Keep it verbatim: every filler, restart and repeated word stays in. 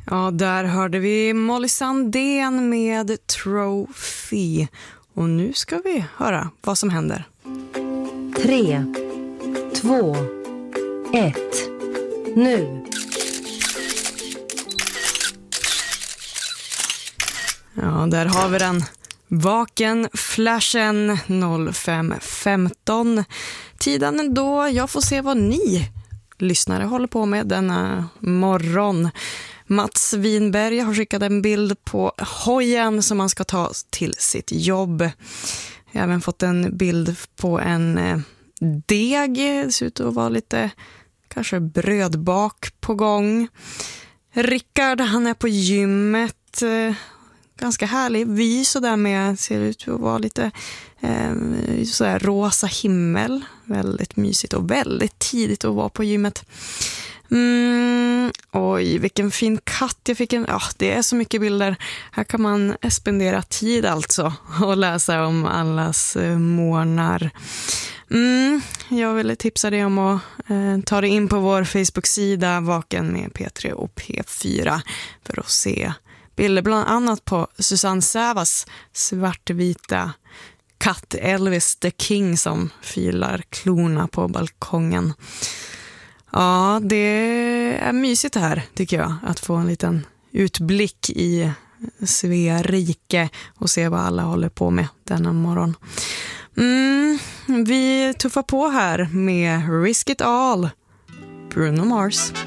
Ja, där hörde vi Molly Sandén med Trophy. Och nu ska vi höra vad som händer. Tre, två, ett, nu. Ja, där har vi den. Vaken flashen noll fem femton. Tiden då jag får se vad ni lyssnare håller på med denna morgon. Mats Winberg har skickat en bild på hojen som man ska ta till sitt jobb. Jag har även fått en bild på en deg. Det ser ut att vara lite kanske brödbak på gång. Rickard, han är på gymmet. Ganska härlig vy så där med, ser ut att vara lite eh, så där rosa himmel. Väldigt mysigt och väldigt tidigt att vara på gymmet. Mm, oj, vilken fin katt jag fick. En, ja, det är så mycket bilder. Här kan man spendera tid alltså och läsa om allas eh, månar. Mm, jag vill tipsa dig om att eh, ta dig in på vår Facebook-sida Vaken med P tre och P fyra för att se bilder bland annat på Susanne Sävas svartvita katt Elvis the King som filar klorna på balkongen. Ja, det är mysigt här tycker jag att få en liten utblick i Svea rike och se vad alla håller på med denna morgon. Mm, vi tuffar på här med Risk It All, Bruno Mars.